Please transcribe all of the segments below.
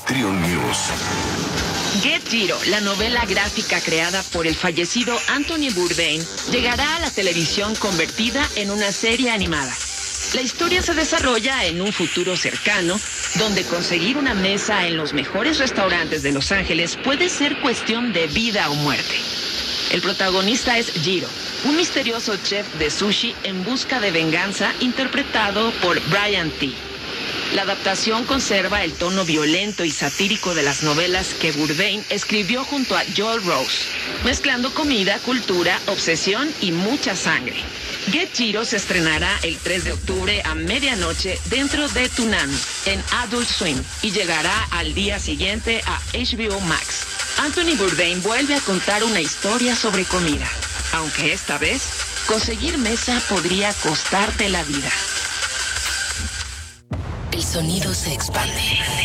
Trio News. Get Giro, la novela gráfica creada por el fallecido Anthony Bourdain, llegará a la televisión convertida en una serie animada. La historia se desarrolla en un futuro cercano, donde conseguir una mesa en los mejores restaurantes de Los Ángeles puede ser cuestión de vida o muerte. El protagonista es Jiro, un misterioso chef de sushi en busca de venganza, interpretado por Brian T. La adaptación conserva el tono violento y satírico de las novelas que Bourdain escribió junto a Joel Rose, mezclando comida, cultura, obsesión y mucha sangre. Get Giro se estrenará el 3 de octubre a medianoche dentro de Toonami en Adult Swim y llegará al día siguiente a HBO Max. Anthony Bourdain vuelve a contar una historia sobre comida, aunque esta vez conseguir mesa podría costarte la vida. El sonido se expande.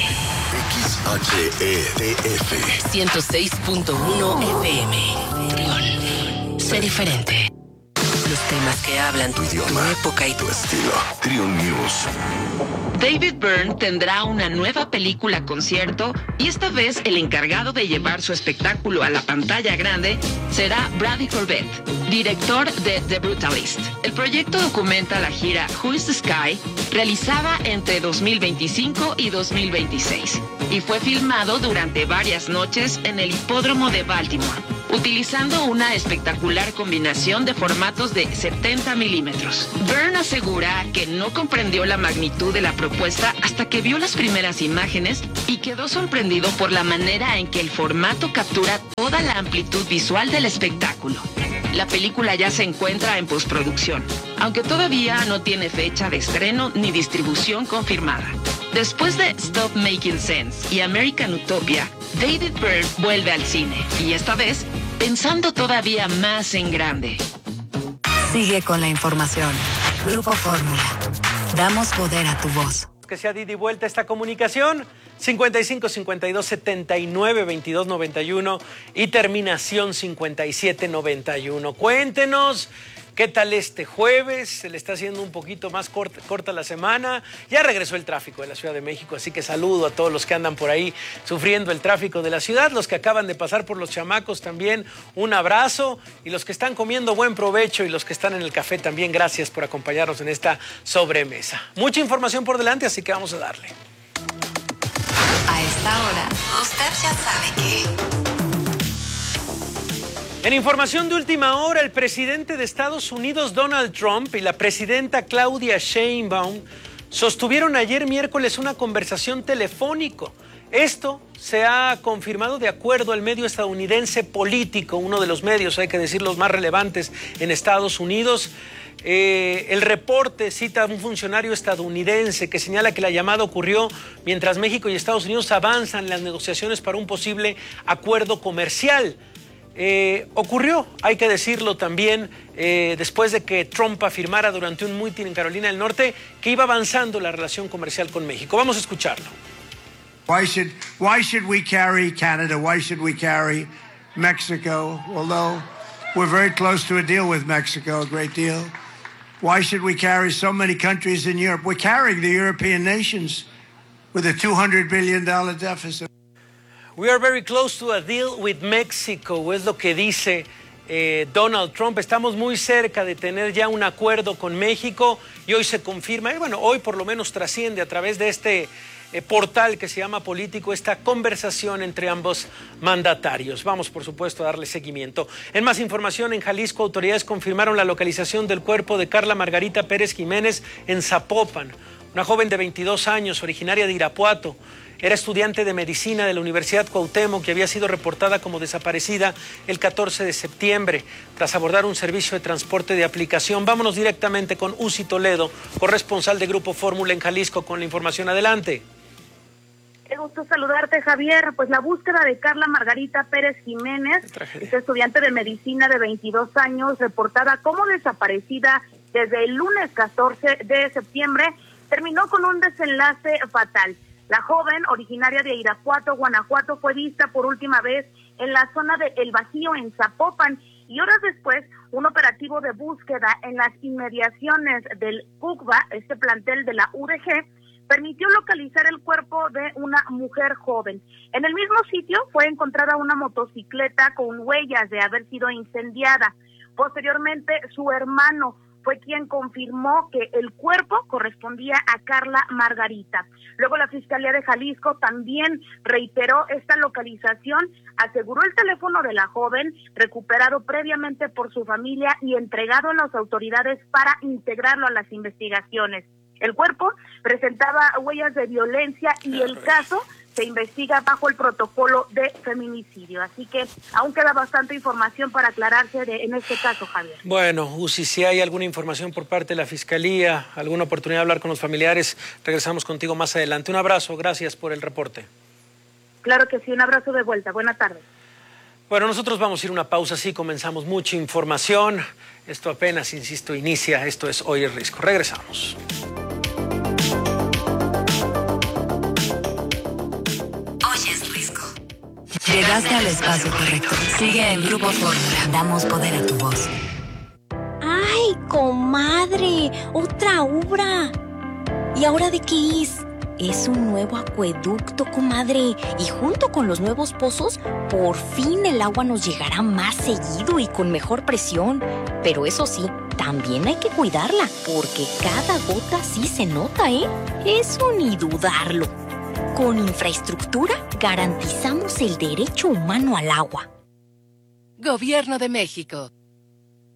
XHETF 106.1 FM. Trión. Sé diferente. Los temas que hablan tu idioma, tu época y tu estilo. Trio News. David Byrne tendrá una nueva película concierto y esta vez el encargado de llevar su espectáculo a la pantalla grande será Brady Corbett, director de The Brutalist. El proyecto documenta la gira Who is the Sky, realizada entre 2025 y 2026, y fue filmado durante varias noches en el hipódromo de Baltimore, utilizando una espectacular combinación de formatos de 70 milímetros. Byrne asegura que no comprendió la magnitud de la propuesta hasta que vio las primeras imágenes y quedó sorprendido por la manera en que el formato captura toda la amplitud visual del espectáculo. La película ya se encuentra en postproducción, aunque todavía no tiene fecha de estreno ni distribución confirmada. Después de Stop Making Sense y American Utopia, David Byrne vuelve al cine, y esta vez pensando todavía más en grande. Sigue con la información. Grupo Fórmula. Damos poder a tu voz. Que sea de ida y vuelta esta comunicación, 55 52 79 22 91 y terminación 57 91. Cuéntenos qué tal este jueves. Se le está haciendo un poquito más corta la semana. Ya regresó el tráfico de la Ciudad de México, así que saludo a todos los que andan por ahí sufriendo el tráfico de la ciudad, los que acaban de pasar por Los Chamacos también, un abrazo, y los que están comiendo, buen provecho, y los que están en el café también, gracias por acompañarnos en esta sobremesa. Mucha información por delante, así que vamos a darle. A esta hora, usted ya sabe que... En información de última hora, el presidente de Estados Unidos, Donald Trump, y la presidenta Claudia Sheinbaum sostuvieron ayer miércoles una conversación telefónica. Esto se ha confirmado de acuerdo al medio estadounidense Político, uno de los medios, hay que decir, los más relevantes en Estados Unidos. El reporte cita a un funcionario estadounidense que señala que la llamada ocurrió mientras México y Estados Unidos avanzan en las negociaciones para un posible acuerdo comercial. Ocurrió, hay que decirlo también, después de que Trump afirmara durante un mitin en Carolina del Norte que iba avanzando la relación comercial con México. Vamos a escucharlo. Why should we carry Canada? Why should we carry Mexico? Although we're very close to a deal with Mexico, a great deal. Why should we carry so many countries in Europe? We're carrying the European nations with a $200 billion deficit. We are very close to a deal with Mexico, es lo que dice Donald Trump. Estamos muy cerca de tener ya un acuerdo con México y hoy se confirma, y bueno, hoy por lo menos trasciende a través de este portal que se llama Político esta conversación entre ambos mandatarios. Vamos, por supuesto, a darle seguimiento. En más información, en Jalisco, autoridades confirmaron la localización del cuerpo de Carla Margarita Pérez Jiménez en Zapopan, una joven de 22 años, originaria de Irapuato. Era estudiante de medicina de la Universidad Cuauhtémoc que había sido reportada como desaparecida el 14 de septiembre tras abordar un servicio de transporte de aplicación. Vámonos directamente con Uzi Toledo, corresponsal de Grupo Fórmula en Jalisco, con la información. Adelante. Qué gusto saludarte, Javier. Pues la búsqueda de Carla Margarita Pérez Jiménez, esta estudiante de medicina de 22 años, reportada como desaparecida desde el lunes 14 de septiembre, terminó con un desenlace fatal. La joven, originaria de Irapuato, Guanajuato, fue vista por última vez en la zona de El Bajío, en Zapopan, y horas después, un operativo de búsqueda en las inmediaciones del CUCBA, este plantel de la UDG, permitió localizar el cuerpo de una mujer joven. En el mismo sitio fue encontrada una motocicleta con huellas de haber sido incendiada. Posteriormente, su hermano fue quien confirmó que el cuerpo correspondía a Carla Margarita. Luego la Fiscalía de Jalisco también reiteró esta localización, aseguró el teléfono de la joven, recuperado previamente por su familia y entregado a las autoridades para integrarlo a las investigaciones. El cuerpo presentaba huellas de violencia y el caso se investiga bajo el protocolo de feminicidio. Así que aún queda bastante información para aclararse en este caso, Javier. Bueno, Uzi, si hay alguna información por parte de la Fiscalía, alguna oportunidad de hablar con los familiares, regresamos contigo más adelante. Un abrazo, gracias por el reporte. Claro que sí, un abrazo de vuelta. Buenas tardes. Bueno, nosotros vamos a ir a una pausa, sí, comenzamos mucha información. Esto apenas, insisto, inicia. Esto es Hoy es Risco. Regresamos. Llegaste al espacio correcto. Sigue en Grupo Fórmula. Damos poder a tu voz. ¡Ay, comadre! ¡Otra obra! ¿Y ahora de qué es? Es un nuevo acueducto, comadre. Y junto con los nuevos pozos, por fin el agua nos llegará más seguido y con mejor presión. Pero eso sí, también hay que cuidarla, porque cada gota sí se nota, ¿eh? Eso ni dudarlo. Con infraestructura garantizamos el derecho humano al agua. Gobierno de México.